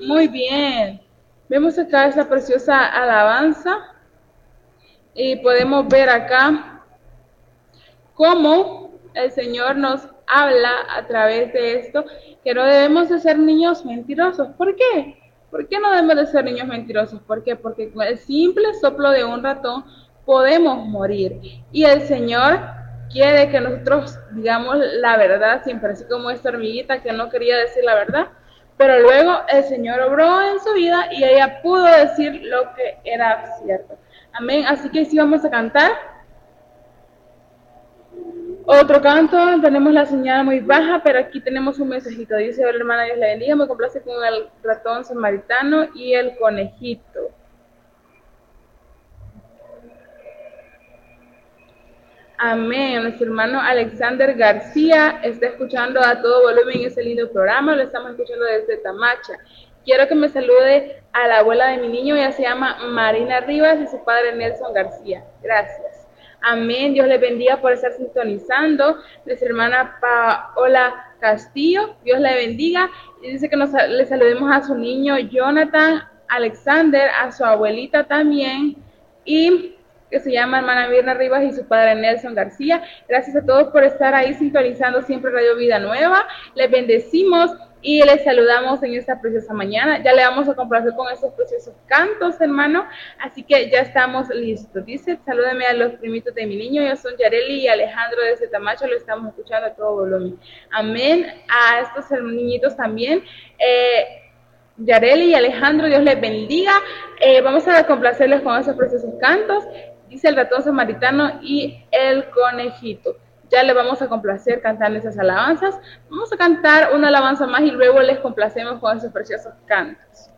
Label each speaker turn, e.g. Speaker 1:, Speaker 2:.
Speaker 1: Muy bien. Vemos acá esta preciosa alabanza y podemos ver acá cómo el Señor nos habla a través de esto, que no debemos de ser niños mentirosos. ¿Por qué? ¿Por qué no debemos de ser niños mentirosos? ¿Por qué? Porque con el simple soplo de un ratón podemos morir. Y el Señor quiere que nosotros digamos la verdad siempre, así como esta hormiguita que no quería decir la verdad, pero luego el Señor obró en su vida y ella pudo decir lo que era cierto. Amén. Así que sí vamos a cantar. Otro canto, tenemos la señal muy baja, pero aquí tenemos un mensajito. Dice: hola hermana, Dios la bendiga, me complace con el ratón samaritano y el conejito. Amén. Nuestro hermano Alexander García está escuchando a todo volumen ese lindo programa, lo estamos escuchando desde Tamacha. Quiero que me salude a la abuela de mi niño, ella se llama Marina Rivas y su padre Nelson García. Gracias. Amén. Dios les bendiga por estar sintonizando. Nuestra hermana Paola Castillo, Dios le bendiga. Y dice que le saludemos a su niño Jonathan Alexander, a su abuelita también. Y que se llama hermana Mirna Rivas y su padre Nelson García. Gracias a todos por estar ahí sintonizando siempre Radio Vida Nueva. Les bendecimos y les saludamos en esta preciosa mañana. Ya le vamos a complacer con esos preciosos cantos, hermano. Así que ya estamos listos. Dice: salúdame a los primitos de mi niño. Ellos son Yareli y Alejandro desde Tamacho. Lo estamos escuchando a todo volumen. Amén. A estos niñitos también. Yareli y Alejandro, Dios les bendiga. Vamos a complacerles con esos preciosos cantos. Dice el ratón samaritano y el conejito. Ya le vamos a complacer cantando esas alabanzas. Vamos a cantar una alabanza más y luego les complacemos con esos preciosos cantos.